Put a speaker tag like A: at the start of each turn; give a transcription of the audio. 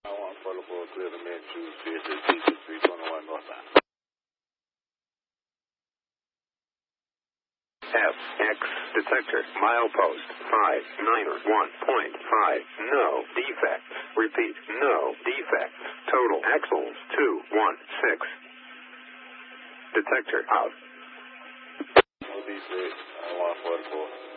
A: 1 protocol, clear the men choose CSST 321 northbound.
B: FX detector, milepost 591.5, no defects. Repeat, no defects. Total axles 216. Detector out.
A: No defects, 1 protocol.